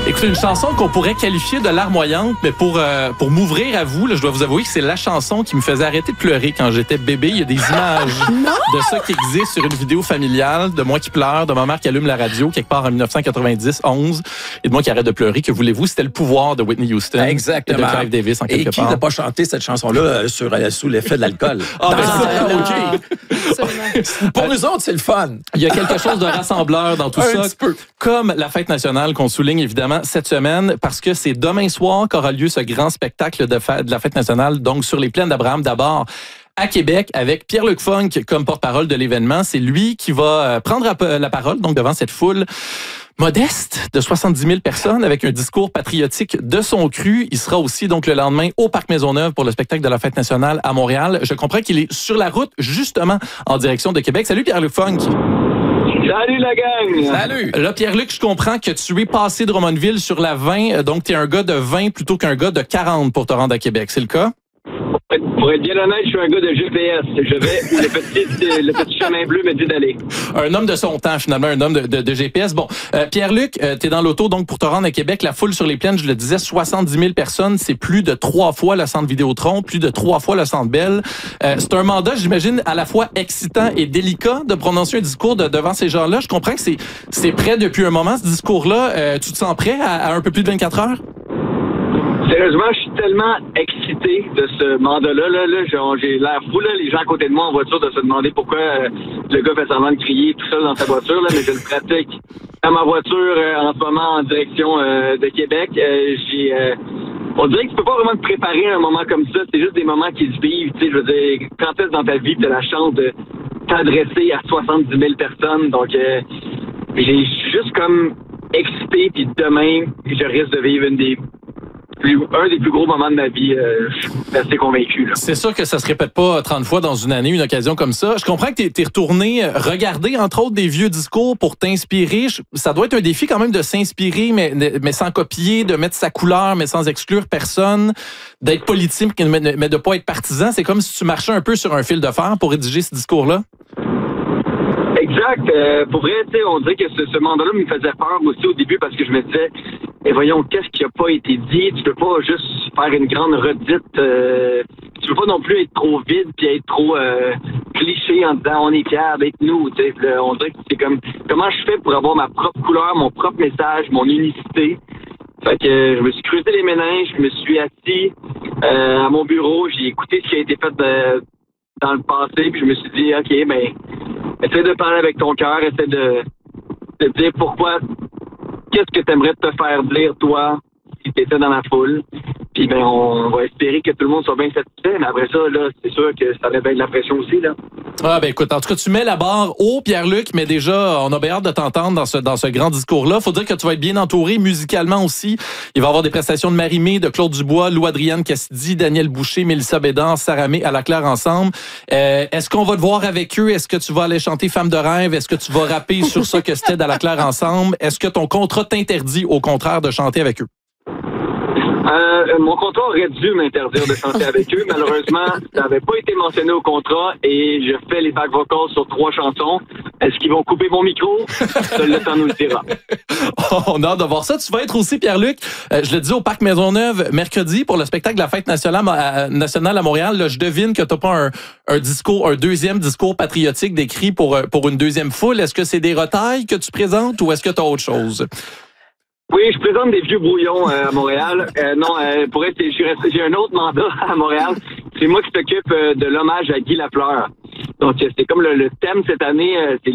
Écoutez, une chanson qu'on pourrait qualifier de larmoyante, mais pour m'ouvrir à vous, là, je dois vous avouer que c'est la chanson qui me faisait arrêter de pleurer quand j'étais bébé. Il y a des images de ça qui existent sur une vidéo familiale, de moi qui pleure, de ma mère qui allume la radio quelque part en 1990-11, et de moi qui arrête de pleurer. Que voulez-vous? C'était le pouvoir de Whitney Houston. Exactement. Et de Clive Davis en quelque part. Et qui n'a pas chanté cette chanson-là sous l'effet de l'alcool? Pour nous autres, c'est le fun. Il y a quelque chose de rassembleur dans tout ça, comme la fête nationale qu'on souligne évidemment cette semaine, parce que c'est demain soir qu'aura lieu ce grand spectacle de la fête nationale, donc sur les plaines d'Abraham, d'abord à Québec, avec Pierre-Luc Funk comme porte-parole de l'événement. C'est lui qui va prendre la parole donc devant cette foule modeste de 70 000 personnes avec un discours patriotique de son cru. Il sera aussi donc le lendemain au Parc Maisonneuve pour le spectacle de la fête nationale à Montréal. Je comprends qu'il est sur la route justement en direction de Québec. Salut Pierre-Luc Funk. Salut la gang! Salut! Là, Pierre-Luc, je comprends que tu es passé de Drummondville sur la 20, donc tu es un gars de 20 plutôt qu'un gars de 40 pour te rendre à Québec, c'est le cas? Pour être bien honnête, je suis un gars de GPS. Je vais où le petit chemin bleu me dit d'aller. Un homme de son temps, finalement, un homme de GPS. Bon, Pierre-Luc, t'es dans l'auto, donc, pour te rendre à Québec. La foule sur les plaines, je le disais, 70 000 personnes. C'est plus de 3 fois le centre Vidéotron, plus de 3 fois le centre Bell. C'est un mandat, j'imagine, à la fois excitant et délicat de prononcer un discours devant ces gens-là. Je comprends que c'est prêt depuis un moment, ce discours-là. Tu te sens prêt à un peu plus de 24 heures? Sérieusement, je suis tellement excité de ce mandat-là. J'ai l'air fou. Là. Les gens à côté de moi en voiture de se demander pourquoi le gars fait semblant de crier tout seul dans sa voiture. Là, mais je le pratique dans ma voiture en ce moment en direction de Québec. On dirait que tu peux pas vraiment te préparer à un moment comme ça. C'est juste des moments qui se vivent. Tu sais, je veux dire, quand est-ce dans ta vie tu as la chance de t'adresser à 70 000 personnes? Donc, j'ai juste comme excité. Puis demain, je risque de vivre un des plus gros moments de ma vie, je suis assez convaincu. Là. C'est sûr que ça se répète pas 30 fois dans une année, une occasion comme ça. Je comprends que t'es retourné regarder, entre autres, des vieux discours pour t'inspirer. Ça doit être un défi quand même de s'inspirer, mais sans copier, de mettre sa couleur, mais sans exclure personne, d'être politique, mais de pas être partisan. C'est comme si tu marchais un peu sur un fil de fer pour rédiger ce discours-là. Exact. Pour vrai, on dirait que ce mandat-là me faisait peur aussi au début parce que je me disais, voyons, qu'est-ce qui a pas été dit? Tu peux pas juste faire une grande redite. Tu peux pas non plus être trop vide puis être trop cliché en disant on est fiers d'être nous. On dirait que c'est comme comment je fais pour avoir ma propre couleur, mon propre message, mon unicité. Fait que je me suis creusé les méninges, je me suis assis à mon bureau, j'ai écouté ce qui a été fait dans le passé, puis je me suis dit, OK, essaie de parler avec ton cœur, essaie de dire pourquoi, qu'est-ce que tu aimerais te faire dire, toi, si tu étais dans la foule. Puis on va espérer que tout le monde soit bien satisfait, mais après ça, là, c'est sûr que ça met bien de la pression aussi, là. Ah, écoute, en tout cas, tu mets la barre haut, Pierre-Luc, mais déjà, on a bien hâte de t'entendre dans ce grand discours-là. Faut dire que tu vas être bien entouré musicalement aussi. Il va y avoir des prestations de Marie-Mé, de Claude Dubois, Lou-Adrienne Cassidy, Daniel Boucher, Mélissa Bédard, Sarah May, à la Claire ensemble. Est-ce qu'on va te voir avec eux? Est-ce que tu vas aller chanter Femme de rêve? Est-ce que tu vas rapper sur ça que c'était à la Claire ensemble? Est-ce que ton contrat t'interdit, au contraire, de chanter avec eux? Mon contrat aurait dû m'interdire de chanter avec eux. Malheureusement, ça n'avait pas été mentionné au contrat et je fais les back vocals sur 3 chansons. Est-ce qu'ils vont couper mon micro? Seul le temps nous le dira. On a hâte de voir ça. Tu vas être aussi, Pierre-Luc, je le dis, au Parc Maisonneuve mercredi pour le spectacle de la fête nationale à Montréal. Là, je devine que tu n'as pas un deuxième discours patriotique décrit pour une deuxième foule. Est-ce que c'est des retailles que tu présentes ou est-ce que tu as autre chose? Oui, je présente des vieux brouillons à Montréal. Pour être, j'ai un autre mandat à Montréal. C'est moi qui s'occupe de l'hommage à Guy Lafleur. Donc, c'est comme le thème cette année, c'est